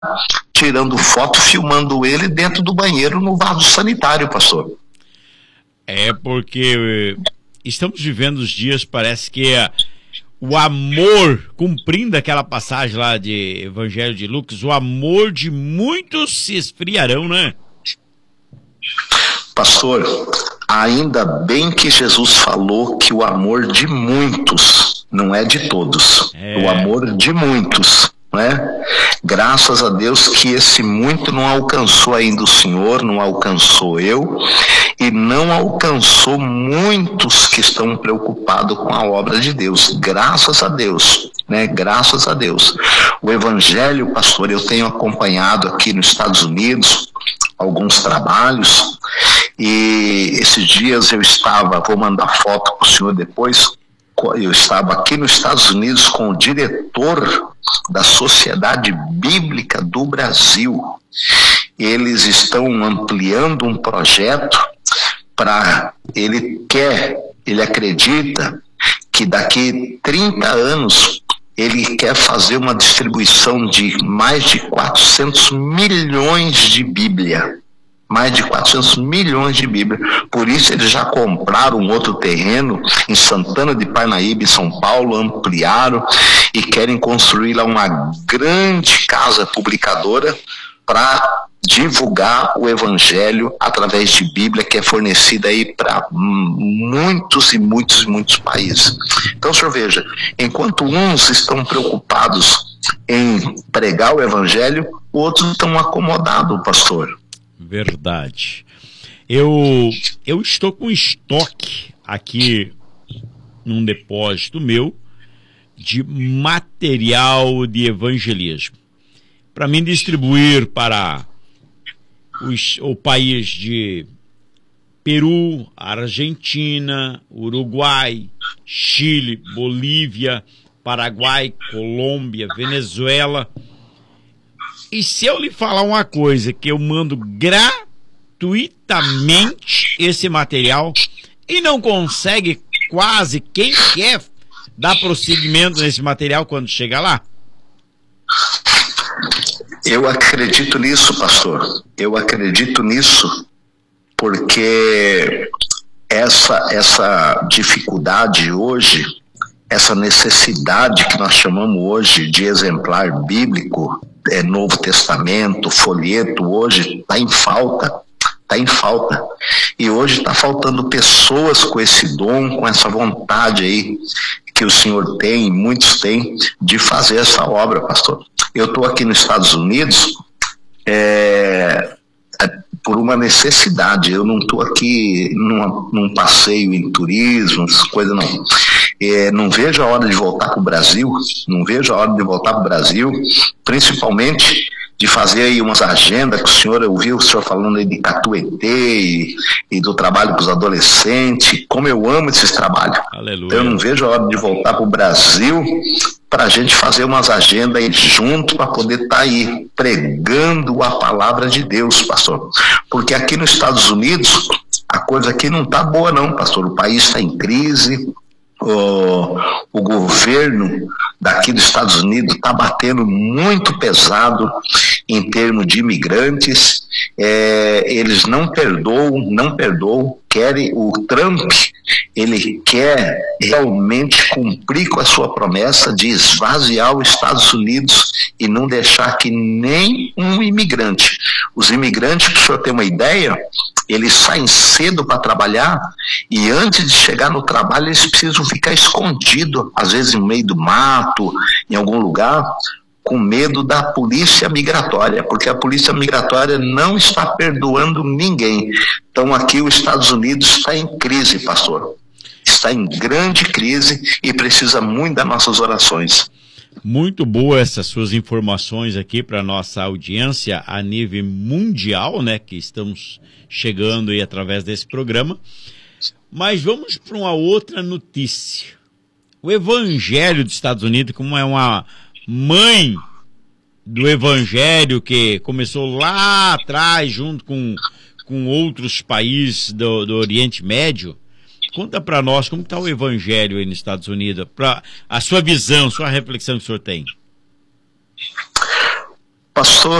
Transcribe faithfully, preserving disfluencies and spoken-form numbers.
tirando foto, filmando ele dentro do banheiro no vaso sanitário, pastor. É porque estamos vivendo os dias, parece que é o amor, cumprindo aquela passagem lá de Evangelho de Lucas, o amor de muitos se esfriarão, né? Pastor, ainda bem que Jesus falou que o amor de muitos, não é de todos, é. O amor de muitos, né? Graças a Deus que esse muito não alcançou ainda o Senhor, não alcançou eu, e não alcançou muitos que estão preocupados com a obra de Deus. Graças a Deus, né? Graças a Deus. O Evangelho, pastor, eu tenho acompanhado aqui nos Estados Unidos alguns trabalhos, e esses dias eu estava, vou mandar foto para o senhor depois, eu estava aqui nos Estados Unidos com o diretor da Sociedade Bíblica do Brasil. Eles estão ampliando um projeto para, ele quer, ele acredita que daqui trinta anos ele quer fazer uma distribuição de mais de quatrocentos milhões de Bíblia. Mais de quatrocentos milhões de Bíblia. Por isso eles já compraram um outro terreno em Santana de Parnaíba, em São Paulo, ampliaram e querem construir lá uma grande casa publicadora para divulgar o Evangelho através de Bíblia, que é fornecida aí para muitos e muitos e muitos países. Então, o senhor veja, enquanto uns estão preocupados em pregar o Evangelho, outros estão acomodados, pastor. Verdade. Eu, eu estou com estoque aqui num depósito meu de material de evangelismo para mim distribuir para os, o país de Peru, Argentina, Uruguai, Chile, Bolívia, Paraguai, Colômbia, Venezuela. E se eu lhe falar uma coisa, que eu mando gratuitamente esse material e não consegue quase quem quer dar prosseguimento nesse material quando chega lá? Eu acredito nisso, pastor. Eu acredito nisso porque essa, essa dificuldade hoje, essa necessidade que nós chamamos hoje de exemplar bíblico, é, Novo Testamento, folheto, hoje está em falta, está em falta. E hoje está faltando pessoas com esse dom, com essa vontade aí que o senhor tem, muitos têm, de fazer essa obra, pastor. Eu estou aqui nos Estados Unidos é, é, por uma necessidade, eu não estou aqui numa, num passeio em turismo, essas coisas não. É, não vejo a hora de voltar para o Brasil, não vejo a hora de voltar para o Brasil, principalmente de fazer aí umas agendas que o senhor, eu ouvi o senhor falando aí de Catuetê e, e do trabalho para os adolescentes, como eu amo esses trabalhos. Aleluia. Então eu não vejo a hora de voltar para o Brasil para a gente fazer umas agendas aí junto, para poder estar tá aí pregando a palavra de Deus, pastor. Porque aqui nos Estados Unidos, a coisa aqui não está boa não, pastor, o país está em crise. O, o governo daqui dos Estados Unidos está batendo muito pesado em termos de imigrantes, é, eles não perdoam, não perdoam, querem, o Trump, ele quer realmente cumprir com a sua promessa de esvaziar os Estados Unidos e não deixar que nem um imigrante, os imigrantes, para o senhor ter uma ideia, eles saem cedo para trabalhar e antes de chegar no trabalho eles precisam ficar escondidos, às vezes no meio do mato, em algum lugar, com medo da polícia migratória, porque a polícia migratória não está perdoando ninguém. Então aqui os Estados Unidos está em crise, pastor. Está em grande crise e precisa muito das nossas orações. Muito boa essas suas informações aqui para nossa audiência a nível mundial, né, que estamos chegando aí através desse programa. Mas vamos para uma outra notícia. O Evangelho dos Estados Unidos, como é uma mãe do Evangelho que começou lá atrás junto com, com outros países do, do Oriente Médio, conta para nós como está o Evangelho aí nos Estados Unidos, para a sua visão, sua reflexão que o senhor tem. pastor,